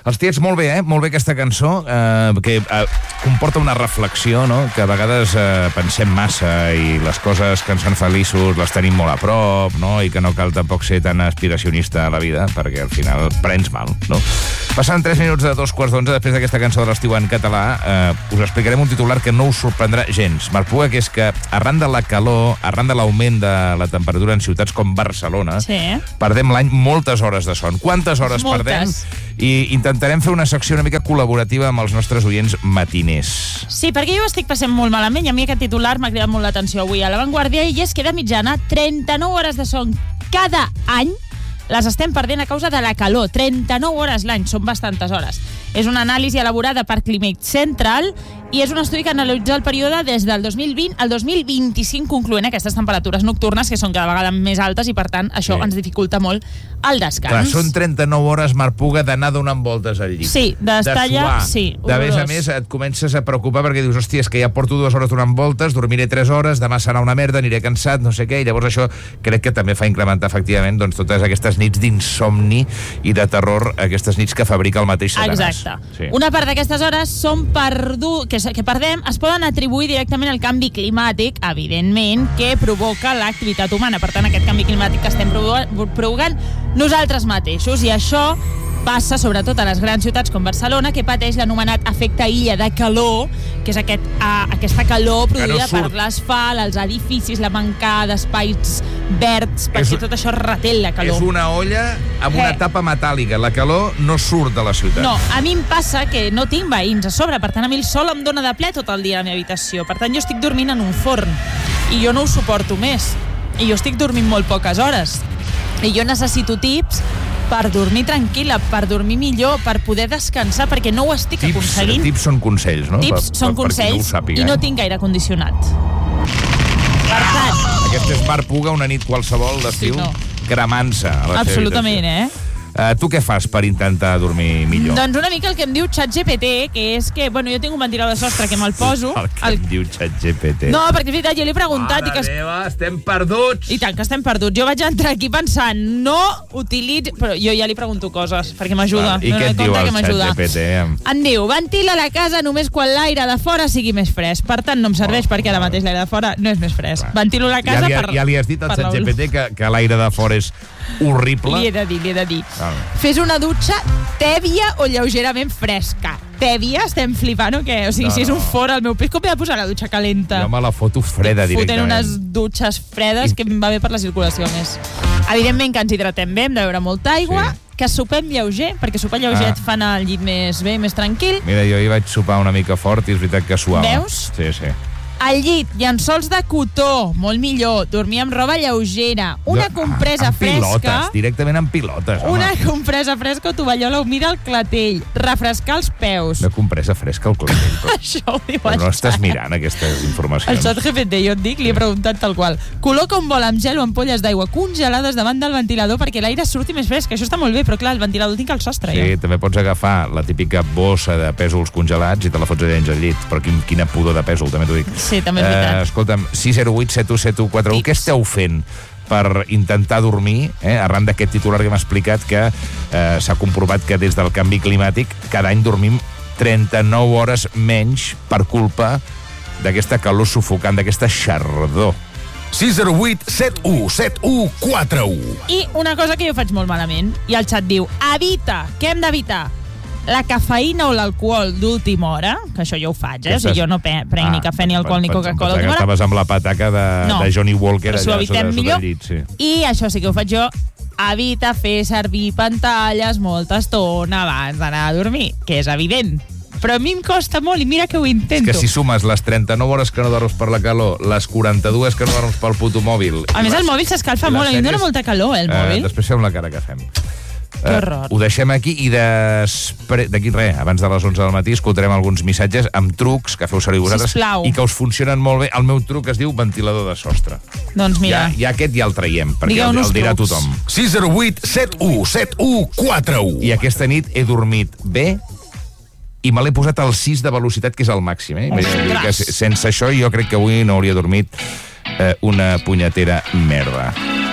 Els tiets, molt bé, molt bé aquesta cançó, que comporta una reflexió, no? Que a vegades pensem massa i les coses que ens fan feliços les tenim molt a prop, no? I que no cal tampoc ser tan aspiracionista a la vida, perquè al final prens mal, no? Passant 3 minuts de 2:15, després d'aquesta cançó de l'estiu en català, us explicarem un titular que no us sorprendrà gens. Marc Puga, que és que arran de la calor, arran de l'augment de la temperatura en ciutats com Barcelona, perdem l'any moltes hores de son. Quantes hores perdem? I intentarem fer una secció una mica col·laborativa amb els nostres oients matiners. Sí, perquè jo ho estic passant molt malament i a mi aquest titular m'ha cridat molt l'atenció avui a La Vanguardia, i és que de mitjana 39 hores de son cada any les estem perdent a causa de la calor. 39 hores l'any, són bastantes hores. És una anàlisi elaborada per Climate Central i és un estudi que analitza el període des del 2020 al 2025, concloent aquestes temperatures nocturnes que són cada vegada més altes i, per tant, això ens dificulta molt el descans. Clar, són 39 hores, Marc Puga, d'anar donant voltes al llit. Sí, d'estar allà, sí. A més, et comences a preocupar perquè dius, hòstia, és que ja porto 2 hores donant voltes, dormiré 3 hores, demà serà una merda, aniré cansat, no sé què, i llavors això crec que també fa incrementar, efectivament, doncs, totes aquestes nits d'insomni i de terror, aquestes nits que fabrica el mateix Satanàs. Exacte. Sí. Una part d'aquestes hores són que perdem es poden atribuir directament al canvi climàtic, evidentment, que provoca l'activitat humana. Per tant, aquest canvi climàtic que estem provocant nosaltres mateixos, i això passa sobretot a les grans ciutats com Barcelona, que pateix l'anomenat efecte illa de calor, que és aquesta calor produïda per l'asfalt, els edificis, la manca d'espais verds, perquè tot això reté la calor. És una olla amb una tapa metàl·lica. La calor no surt de la ciutat. No, a mi em passa que no tinc veïns a sobre, per tant, a mi el sol em dóna de ple tot el dia a la meva habitació. Per tant, jo estic dormint en un forn i jo no ho suporto més. I jo estic dormint molt poques hores. I jo necessito tips per dormir tranquil·la, per dormir millor, per poder descansar, perquè no ho estic aconseguint. Tips són consells, no? Tips són consells i no tinc gaire condicionat. Per tant... Aquest és Marc Puga, una nit qualsevol d'estiu, cremant-se a la absolutament, Tu què fas per intentar dormir millor? Doncs una mica el que em diu ChatGPT, que és que, bueno, jo tinc un ventilador de sostre que me'l poso... El que em diu ChatGPT. No, perquè és veritat, jo l'he preguntat... Mare meva, estem perduts! I tant que estem perduts. Jo vaig entrar aquí pensant, no utilitzi... Però jo ja li pregunto coses, perquè m'ajuda. I què et diu el ChatGPT? Em diu, ventila la casa només quan l'aire de fora sigui més fresc. Per tant, no em serveix perquè ara mateix l'aire de fora no és més fresc. Ventilo la casa per... Ja li has dit al ChatGPT que l'aire de fora és horrible? Li he de dir. Fes una dutxa tèbia o lleugerament fresca. Tèbia? Estem flipant o què? O sigui, si és un forn al meu pis, com he de posar la dutxa calenta? Jo me la foto freda directament. Fotent unes dutxes fredes que em va bé per la circulació més. Evidentment que ens hidratem bé, hem de beure molta aigua, que sopem lleuger, perquè sopar lleuger et fa anar al llit més bé, més tranquil. Mira, jo hi vaig sopar una mica fort i és veritat que suava. Veus? Sí. Al llit, llençols de cotó, molt millor, dormir amb roba lleugera, una compresa fresca... Directament amb pilotes, home. Una compresa fresca o tovallola humida al clatell, refrescar els peus. Una compresa fresca al clatell. Això ho diu no estàs mirant aquestes informacions. El ChatGPT, jo et dic, li he preguntat tal qual. Col·loca un bol amb gel o ampolles d'aigua congelades davant del ventilador perquè l'aire surti més fresc. Això està molt bé, però clar, el ventilador tinc al sostre. Sí, també pots agafar la típica bossa de pèsols congelats i te la fots allà dins al llit. Però quina pudor de pèsol, també t'ho dic. Sí, també és veritat. Escolta'm, 608 7171 41, què esteu fent per intentar dormir, arran d'aquest titular que m'ha explicat que s'ha comprovat que des del canvi climàtic cada any dormim 39 hores menys per culpa d'aquesta calor sufocant, d'aquesta xardor. 608 71 71 41. I una cosa que jo faig molt malament, i el xat diu, evita, què hem d'evitar? La cafeïna o l'alcohol d'última hora, que això jo ho faig, o sigui, jo no prenc ni cafè, ni alcohol, ni Coca-Cola d'última hora. Estaves amb la pataca de Johnny Walker allà sota el llit, sí. I això sí que ho faig jo, evita fer servir pantalles molta estona abans d'anar a dormir, que és evident. Però a mi em costa molt i mira que ho intento. És que si sumes les 39 hores que no dorms per la calor, les 42 que no dorms pel puto mòbil... A més, el mòbil s'escalfa molt, a mi em dona molta calor, el mòbil. Després fem la cara que fem. Que horror. Ho deixem aquí i d'aquí res, abans de les 11 del matí escoltarem alguns missatges amb trucs que feu servir vosaltres i que us funcionen molt bé. El meu truc es diu ventilador de sostre. Doncs mira. Ja aquest ja el traiem, perquè el dirà tothom. 608 71 71 41. I aquesta nit he dormit bé i me l'he posat al 6 de velocitat, que és el màxim. Sense això jo crec que avui no hauria dormit una punyetera merda.